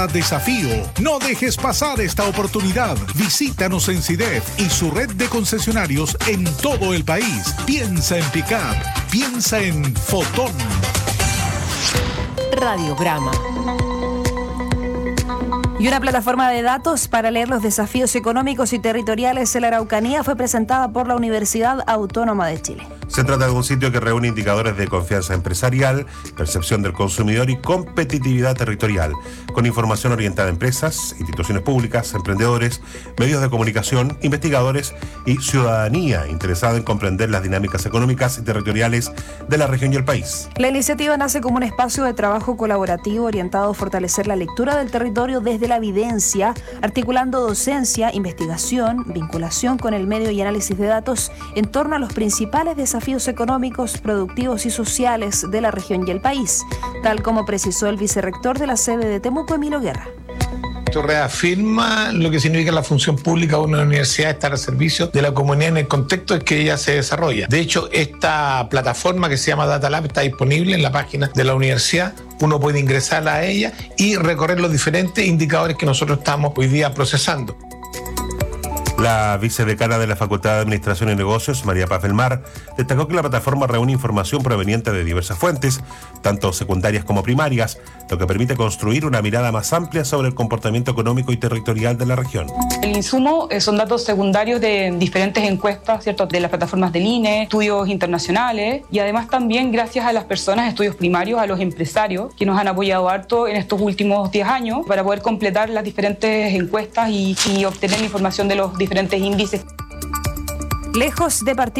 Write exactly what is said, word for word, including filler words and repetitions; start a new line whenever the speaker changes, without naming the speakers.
temporada Desafío. No dejes pasar esta oportunidad. Visítanos en SIDEF y su red de concesionarios en todo el país. Piensa en Pickup. Piensa en Fotón.
Radiograma. Y una plataforma de datos para leer los desafíos económicos y territoriales en la Araucanía fue presentada por la Universidad Autónoma de Chile.
Se trata de un sitio que reúne indicadores de confianza empresarial, percepción del consumidor y competitividad territorial, con información orientada a empresas, instituciones públicas, emprendedores, medios de comunicación, investigadores y ciudadanía interesada en comprender las dinámicas económicas y territoriales de la región y el país.
La iniciativa nace como un espacio de trabajo colaborativo orientado a fortalecer la lectura del territorio desde la evidencia, articulando docencia, investigación, vinculación con el medio y análisis de datos en torno a los principales desafíos económicos, productivos y sociales de la región y el país, tal como precisó el vicerrector de la sede de Temuco, Emilio Guerra.
Esto reafirma lo que significa la función pública de una universidad, estar al servicio de la comunidad en el contexto en que ella se desarrolla. De hecho, esta plataforma que se llama Data Lab está disponible en la página de la universidad. Uno puede ingresar a ella y recorrer los diferentes indicadores que nosotros estamos hoy día procesando.
La vicedecana de la Facultad de Administración y Negocios, María Paz del Mar, destacó que la plataforma reúne información proveniente de diversas fuentes, tanto secundarias como primarias, lo que permite construir una mirada más amplia sobre el comportamiento económico y territorial de la región.
El insumo eh, son datos secundarios de diferentes encuestas, ¿cierto?, de las plataformas del I N E, estudios internacionales y además también gracias a las personas, estudios primarios, a los empresarios que nos han apoyado harto en estos últimos diez años para poder completar las diferentes encuestas y, y obtener información de los diferentes índices.
Lejos de partir